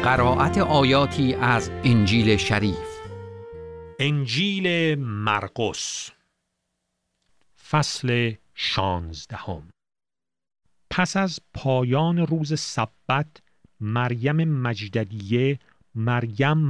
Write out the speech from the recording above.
قرائت آیاتی از انجیل شریف. انجیل مرقس فصل 16. پس از پایان روز سبت، مریم مجدلیه، مریم